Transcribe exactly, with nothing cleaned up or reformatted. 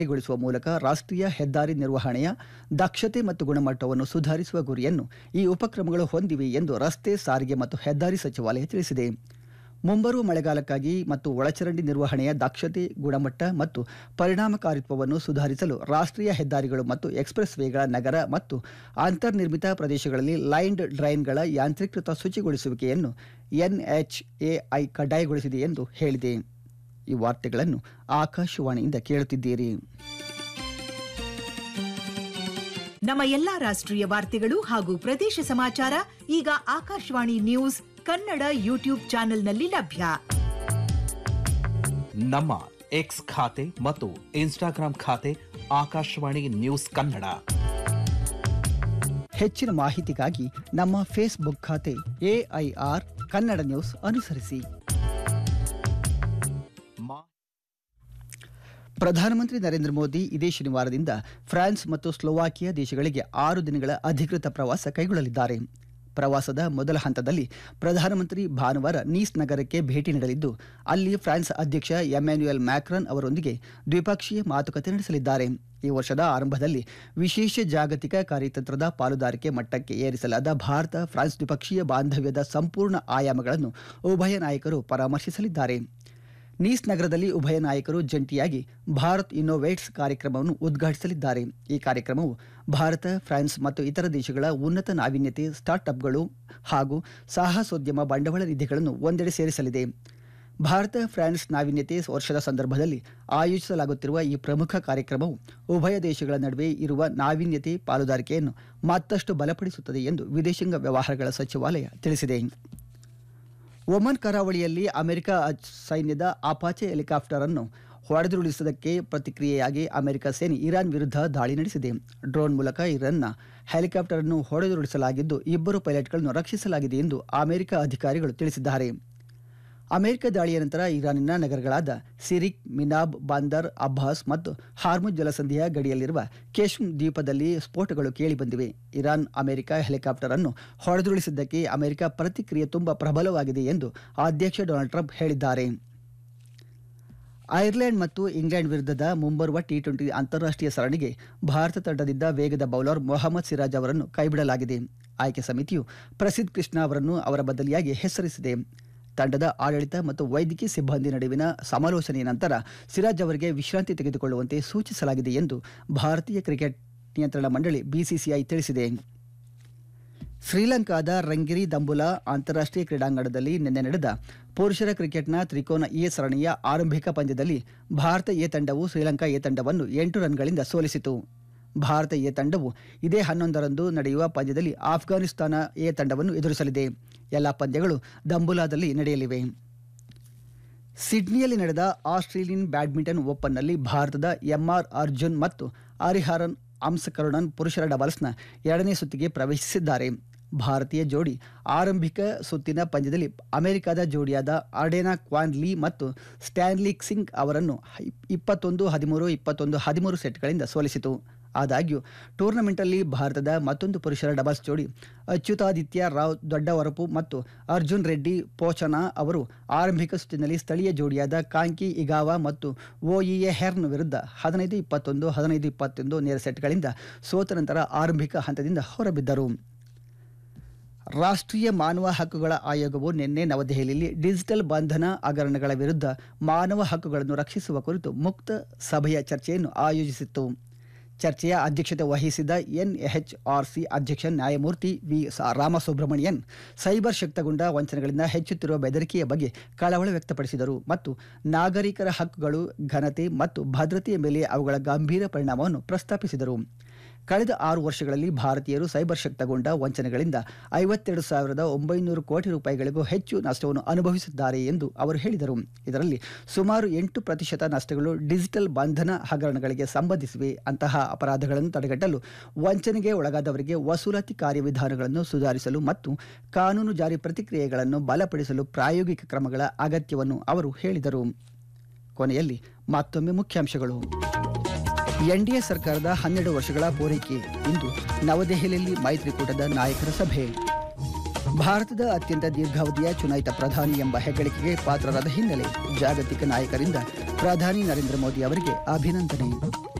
ಗೊಳಿಸುವ ಮೂಲಕ ರಾಷ್ಟ್ರೀಯ ಹೆದ್ದಾರಿ ನಿರ್ವಹಣೆಯ ದಕ್ಷತೆ ಮತ್ತು ಗುಣಮಟ್ಟವನ್ನು ಸುಧಾರಿಸುವ ಗುರಿಯನ್ನು ಈ ಉಪಕ್ರಮಗಳು ಹೊಂದಿವೆ ಎಂದು ರಸ್ತೆ ಸಾರಿಗೆ ಮತ್ತು ಹೆದ್ದಾರಿ ಸಚಿವಾಲಯ ತಿಳಿಸಿದೆ. ಮುಂಬರುವ ಮಳೆಗಾಲಕ್ಕಾಗಿ ಮತ್ತು ಒಳಚರಂಡಿ ನಿರ್ವಹಣೆಯ ದಕ್ಷತೆ, ಗುಣಮಟ್ಟ ಮತ್ತು ಪರಿಣಾಮಕಾರಿತ್ವವನ್ನು ಸುಧಾರಿಸಲು ರಾಷ್ಟ್ರೀಯ ಹೆದ್ದಾರಿಗಳು ಮತ್ತು ಎಕ್ಸ್‌ಪ್ರೆಸ್ ವೇಗಳ ನಗರ ಮತ್ತು ಅಂತರ್ನಿರ್ಮಿತ ಪ್ರದೇಶಗಳಲ್ಲಿ ಲೈನ್ಡ್ ಡ್ರೈನ್ಗಳ ಯಾಂತ್ರೀಕೃತ ಶುಚಿಗೊಳಿಸುವಿಕೆಯನ್ನು ಎನ್‌ಎಚ್‌ಎಐ ಕಡ್ಡಾಯಗೊಳಿಸಿದೆ ಎಂದು ಹೇಳಿದೆ. ಈ ವಾರ್ತೆಗಳನ್ನು ಆಕಾಶವಾಣಿಯಿಂದ ಕೇಳುತ್ತಿದ್ದೀರಿ. ನಮ್ಮ ಎಲ್ಲಾ ರಾಷ್ಟ್ರೀಯ ವಾರ್ತೆಗಳು ಹಾಗೂ ಪ್ರದೇಶ ಸಮಾಚಾರ ಈಗ ಆಕಾಶವಾಣಿ ನ್ಯೂಸ್ ಕನ್ನಡ ಯೂಟ್ಯೂಬ್ ಚಾನೆಲ್ನಲ್ಲಿ ಲಭ್ಯ. ನಮ್ಮ ಎಕ್ಸ್ ಖಾತೆ ಮತ್ತು ಇನ್ಸ್ಟಾಗ್ರಾಂ ಖಾತೆ ಆಕಾಶವಾಣಿ ನ್ಯೂಸ್ ಕನ್ನಡ. ಹೆಚ್ಚಿನ ಮಾಹಿತಿಗಾಗಿ ನಮ್ಮ ಫೇಸ್ಬುಕ್ ಖಾತೆ ಎಐಆರ್ ಕನ್ನಡ ನ್ಯೂಸ್ ಅನುಸರಿಸಿ. ಪ್ರಧಾನಮಂತ್ರಿ ನರೇಂದ್ರ ಮೋದಿ ಇದೇ ಶನಿವಾರದಿಂದ ಫ್ರಾನ್ಸ್ ಮತ್ತು ಸ್ಲೋವಾಕಿಯಾ ದೇಶಗಳಿಗೆ ಆರು ದಿನಗಳ ಅಧಿಕೃತ ಪ್ರವಾಸ ಕೈಗೊಳ್ಳಲಿದ್ದಾರೆ. ಪ್ರವಾಸದ ಮೊದಲ ಹಂತದಲ್ಲಿ ಪ್ರಧಾನಮಂತ್ರಿ ಭಾನುವಾರ ನೀಸ್ ನಗರಕ್ಕೆ ಭೇಟಿ ನೀಡಲಿದ್ದು, ಅಲ್ಲಿ ಫ್ರಾನ್ಸ್ ಅಧ್ಯಕ್ಷ ಎಮ್ಯಾನ್ಯುಯಲ್ ಮ್ಯಾಕ್ರಾನ್ ಅವರೊಂದಿಗೆ ದ್ವಿಪಕ್ಷೀಯ ಮಾತುಕತೆ ನಡೆಸಲಿದ್ದಾರೆ. ಈ ವರ್ಷದ ಆರಂಭದಲ್ಲಿ ವಿಶೇಷ ಜಾಗತಿಕ ಕಾರ್ಯತಂತ್ರದ ಪಾಲುದಾರಿಕೆ ಮಟ್ಟಕ್ಕೆ ಏರಿಸಲಾದ ಭಾರತ ಫ್ರಾನ್ಸ್ ದ್ವಿಪಕ್ಷೀಯ ಬಾಂಧವ್ಯದ ಸಂಪೂರ್ಣ ಆಯಾಮಗಳನ್ನು ಉಭಯ ನಾಯಕರು ಪರಾಮರ್ಶಿಸಲಿದ್ದಾರೆ. ನೀಸ್ ನಗರದಲ್ಲಿ ಉಭಯ ನಾಯಕರು ಜಂಟಿಯಾಗಿ ಭಾರತ್ ಇನ್ನೋವೇಟ್ಸ್ ಕಾರ್ಯಕ್ರಮವನ್ನು ಉದ್ಘಾಟಿಸಲಿದ್ದಾರೆ. ಈ ಕಾರ್ಯಕ್ರಮವು ಭಾರತ, ಫ್ರಾನ್ಸ್ ಮತ್ತು ಇತರ ದೇಶಗಳ ಉನ್ನತ ನಾವೀನ್ಯತೆ, ಸ್ಟಾರ್ಟ್ಅಪ್ಗಳು ಹಾಗೂ ಸಾಹಸೋದ್ಯಮ ಬಂಡವಾಳ ನಿಧಿಗಳನ್ನು ಒಂದೆಡೆ ಸೇರಿಸಲಿದೆ. ಭಾರತ ಫ್ರಾನ್ಸ್ ನಾವೀನ್ಯತೆ ವರ್ಷದ ಸಂದರ್ಭದಲ್ಲಿ ಆಯೋಜಿಸಲಾಗುತ್ತಿರುವ ಈ ಪ್ರಮುಖ ಕಾರ್ಯಕ್ರಮವು ಉಭಯ ದೇಶಗಳ ನಡುವೆ ಇರುವ ನಾವೀನ್ಯತೆ ಪಾಲುದಾರಿಕೆಯನ್ನು ಮತ್ತಷ್ಟು ಬಲಪಡಿಸುತ್ತದೆ ಎಂದು ವಿದೇಶಾಂಗ ವ್ಯವಹಾರಗಳ ಸಚಿವಾಲಯ ತಿಳಿಸಿದೆ. ಒಮನ್ ಕರಾವಳಿಯಲ್ಲಿ ಅಮೆರಿಕ ಸೈನ್ಯದ ಅಪಾಚೆ ಹೆಲಿಕಾಪ್ಟರ್ ಅನ್ನು ಹೊಡೆದುರುಳಿಸುವುದಕ್ಕೆ ಪ್ರತಿಕ್ರಿಯೆಯಾಗಿ ಅಮೆರಿಕ ಸೇನೆ ಇರಾನ್ ವಿರುದ್ಧ ದಾಳಿ ನಡೆಸಿದೆ. ಡ್ರೋನ್ ಮೂಲಕ ಇರಾನ್ನ ಹೆಲಿಕಾಪ್ಟರ್ ಅನ್ನು ಹೊಡೆದುರುಳಿಸಲಾಗಿದ್ದು, ಇಬ್ಬರು ಪೈಲಟ್ಗಳನ್ನು ರಕ್ಷಿಸಲಾಗಿದೆ ಎಂದು ಅಮೆರಿಕ ಅಧಿಕಾರಿಗಳು ತಿಳಿಸಿದ್ದಾರೆ. ಅಮೆರಿಕ ದಾಳಿಯ ನಂತರ ಇರಾನಿನ ನಗರಗಳಾದ ಸಿರಿಕ್, ಮಿನಾಬ್, ಬಂದರ್ ಅಬ್ಬಾಸ್ ಮತ್ತು ಹಾರ್ಮುಜ್ ಜಲಸಂಧಿಯ ಗಡಿಯಲ್ಲಿರುವ ಕೆಶ್ಮ್ ದ್ವೀಪದಲ್ಲಿ ಸ್ಫೋಟಗಳು ಕೇಳಿಬಂದಿವೆ. ಇರಾನ್ ಅಮೆರಿಕ ಹೆಲಿಕಾಪ್ಟರ್ ಅನ್ನು ಹೊಡೆದುರುಳಿಸಿದ್ದಕ್ಕೆ ಅಮೆರಿಕ ಪ್ರತಿಕ್ರಿಯೆ ತುಂಬಾ ಪ್ರಬಲವಾಗಿದೆ ಎಂದು ಅಧ್ಯಕ್ಷ ಡೊನಾಲ್ಡ್ ಟ್ರಂಪ್ ಹೇಳಿದ್ದಾರೆ. ಐರ್ಲೆಂಡ್ ಮತ್ತು ಇಂಗ್ಲೆಂಡ್ ವಿರುದ್ಧದ ಮುಂಬರುವ ಟಿ ಟ್ವೆಂಟಿ ಅಂತಾರಾಷ್ಟ್ರೀಯ ಸರಣಿಗೆ ಭಾರತ ತಂಡದಿಂದ ವೇಗದ ಬೌಲರ್ ಮೊಹಮ್ಮದ್ ಸಿರಾಜ್ ಅವರನ್ನು ಕೈಬಿಡಲಾಗಿದೆ. ಆಯ್ಕೆ ಸಮಿತಿಯು ಪ್ರಸಿದ್ಧ ಕೃಷ್ಣ ಅವರನ್ನು ಅವರ ಬದಲಿಯಾಗಿ ಹೆಸರಿಸಿದೆ. ತಂಡದ ಆಡಳಿತ ಮತ್ತು ವೈದ್ಯಕೀಯ ಸಿಬ್ಬಂದಿ ನಡುವಿನ ಸಮಾಲೋಚನೆಯ ನಂತರ ಸಿರಾಜ್ ಅವರಿಗೆ ವಿಶ್ರಾಂತಿ ತೆಗೆದುಕೊಳ್ಳುವಂತೆ ಸೂಚಿಸಲಾಗಿದೆ ಎಂದು ಭಾರತೀಯ ಕ್ರಿಕೆಟ್ ನಿಯಂತ್ರಣ ಮಂಡಳಿ ಬಿಸಿಸಿಐ ತಿಳಿಸಿದೆ. ಶ್ರೀಲಂಕಾದ ರಂಗಿರಿ ದಂಬುಲಾ ಅಂತಾರಾಷ್ಟ್ರೀಯ ಕ್ರೀಡಾಂಗಣದಲ್ಲಿ ನಿನ್ನೆ ನಡೆದ ಪುರುಷರ ಕ್ರಿಕೆಟ್ನ ತ್ರಿಕೋನ ಎ ಸರಣಿಯ ಆರಂಭಿಕ ಪಂದ್ಯದಲ್ಲಿ ಭಾರತ ಎ ತಂಡವು ಶ್ರೀಲಂಕಾ ಎ ತಂಡವನ್ನು ಎಂಟು ರನ್ಗಳಿಂದ ಸೋಲಿಸಿತು. ಭಾರತ ಎ ತಂಡವು ಇದೇ ಹನ್ನೊಂದರಂದು ನಡೆಯುವ ಪಂದ್ಯದಲ್ಲಿ ಆಫ್ಘಾನಿಸ್ತಾನ ಎ ತಂಡವನ್ನು ಎದುರಿಸಲಿದೆ. ಎಲ್ಲ ಪಂದ್ಯಗಳು ದಂಬುಲಾದಲ್ಲಿ ನಡೆಯಲಿವೆ. ಸಿಡ್ನಿಯಲ್ಲಿ ನಡೆದ ಆಸ್ಟ್ರೇಲಿಯನ್ ಬ್ಯಾಡ್ಮಿಂಟನ್ ಓಪನ್ನಲ್ಲಿ ಭಾರತದ ಎಂಆರ್ ಅರ್ಜುನ್ ಮತ್ತು ಹರಿಹರನ್ ಅಂಸಕರುಣನ್ ಪುರುಷರ ಡಬಲ್ಸ್ನ ಎರಡನೇ ಸುತ್ತಿಗೆ ಪ್ರವೇಶಿಸಿದ್ದಾರೆ. ಭಾರತೀಯ ಜೋಡಿ ಆರಂಭಿಕ ಸುತ್ತಿನ ಪಂದ್ಯದಲ್ಲಿ ಅಮೆರಿಕದ ಜೋಡಿಯಾದ ಅರ್ಡೆನಾ ಕ್ವಾನ್ ಲೀ ಮತ್ತು ಸ್ಟ್ಯಾನ್ಲಿ ಸಿಂಗ್ ಅವರನ್ನು ಇಪ್ಪತ್ತೊಂದು ಹದಿಮೂರು ಇಪ್ಪತ್ತೊಂದು ಹದಿಮೂರು ಸೆಟ್ಗಳಿಂದ ಸೋಲಿಸಿತು. ಆದಾಗ್ಯೂ ಟೂರ್ನಮೆಂಟ್ನಲ್ಲಿ ಭಾರತದ ಮತ್ತೊಂದು ಪುರುಷರ ಡಬಲ್ಸ್ ಜೋಡಿ ಅಚ್ಯುತಾದಿತ್ಯ ರಾವ್ ದೊಡ್ಡವರಪು ಮತ್ತು ಅರ್ಜುನ್ ರೆಡ್ಡಿ ಪೋಚನಾ ಅವರು ಆರಂಭಿಕ ಸುತ್ತಿನಲ್ಲಿ ಸ್ಥಳೀಯ ಜೋಡಿಯಾದ ಕಾಂಕಿ ಇಗಾವಾ ಮತ್ತು ಓಇಎ ಹೆರ್ನ್ ವಿರುದ್ಧ ಹದಿನೈದು ಇಪ್ಪತ್ತೊಂದು ಹದಿನೈದು ಇಪ್ಪತ್ತೊಂದು ನೇರ ಸೆಟ್ಗಳಿಂದ ಸೋತ ನಂತರ ಆರಂಭಿಕ ಹಂತದಿಂದ ಹೊರಬಿದ್ದರು. ರಾಷ್ಟ್ರೀಯ ಮಾನವ ಹಕ್ಕುಗಳ ಆಯೋಗವು ನಿನ್ನೆ ನವದೆಹಲಿಯಲ್ಲಿ ಡಿಜಿಟಲ್ ಬಂಧನ ಹಗರಣಗಳ ವಿರುದ್ಧ ಮಾನವ ಹಕ್ಕುಗಳನ್ನು ರಕ್ಷಿಸುವ ಕುರಿತು ಮುಕ್ತ ಸಭೆಯ ಚರ್ಚೆಯನ್ನು ಆಯೋಜಿಸಿತ್ತು. ಚರ್ಚೆಯ ಅಧ್ಯಕ್ಷತೆ ವಹಿಸಿದ ಎನ್ಎಚ್ಆರ್ಸಿ ಅಧ್ಯಕ್ಷ ನ್ಯಾಯಮೂರ್ತಿ ವಿ ರಾಮಸುಬ್ರಮಣಿಯನ್ ಸೈಬರ್ ಶಕ್ತಗೊಂಡ ವಂಚನೆಗಳಿಂದ ಹೆಚ್ಚುತ್ತಿರುವ ಬೆದರಿಕೆಯ ಬಗ್ಗೆ ಕಳವಳ ವ್ಯಕ್ತಪಡಿಸಿದರು ಮತ್ತು ನಾಗರಿಕರ ಹಕ್ಕುಗಳು, ಘನತೆ ಮತ್ತು ಭದ್ರತೆಯ ಮೇಲೆ ಅವುಗಳ ಗಂಭೀರ ಪರಿಣಾಮವನ್ನು ಪ್ರಸ್ತಾಪಿಸಿದರು. ಕಳೆದ ಆರು ವರ್ಷಗಳಲ್ಲಿ ಭಾರತೀಯರು ಸೈಬರ್ ಶಕ್ತಗೊಂಡ ವಂಚನೆಗಳಿಂದ ಐವತ್ತೆರಡು ಸಾವಿರದ ಒಂಬೈನೂರು ಕೋಟಿ ರೂಪಾಯಿಗಳಿಗೂ ಹೆಚ್ಚು ನಷ್ಟವನ್ನು ಅನುಭವಿಸಿದ್ದಾರೆ ಎಂದು ಅವರು ಹೇಳಿದರು. ಇದರಲ್ಲಿ ಸುಮಾರು ಎಂಟು ಪ್ರತಿಶತ ನಷ್ಟಗಳು ಡಿಜಿಟಲ್ ಬಂಧನ ಹಗರಣಗಳಿಗೆ ಸಂಬಂಧಿಸಿವೆ. ಅಂತಹ ಅಪರಾಧಗಳನ್ನು ತಡೆಗಟ್ಟಲು ವಂಚನೆಗೆ ಒಳಗಾದವರಿಗೆ ವಸೂಲಾತಿ ಕಾರ್ಯವಿಧಾನಗಳನ್ನು ಸುಧಾರಿಸಲು ಮತ್ತು ಕಾನೂನು ಜಾರಿ ಪ್ರತಿಕ್ರಿಯೆಗಳನ್ನು ಬಲಪಡಿಸಲು ಪ್ರಾಯೋಗಿಕ ಕ್ರಮಗಳ ಅಗತ್ಯವನ್ನು ಅವರು ಹೇಳಿದರು. ಕೊನೆಯಲ್ಲಿ ಮತ್ತೊಮ್ಮೆ ಮುಖ್ಯಾಂಶಗಳು. ಎನ್ಡಿಎ ಸರ್ಕಾರದ ಹನ್ನೆರಡು ವರ್ಷಗಳ ಪೂರೈಕೆ. ಇಂದು ನವದೆಹಲಿಯಲ್ಲಿ ಮೈತ್ರಿಕೂಟದ ನಾಯಕರ ಸಭೆ. ಭಾರತದ ಅತ್ಯಂತ ದೀರ್ಘಾವಧಿಯ ಚುನಾಯಿತ ಪ್ರಧಾನಿ ಎಂಬ ಹೆಗ್ಗಳಿಕೆಗೆ ಪಾತ್ರರಾದ ಹಿನ್ನೆಲೆ ಜಾಗತಿಕ ನಾಯಕರಿಂದ ಪ್ರಧಾನಿ ನರೇಂದ್ರ ಮೋದಿ ಅವರಿಗೆ ಅಭಿನಂದನೆ.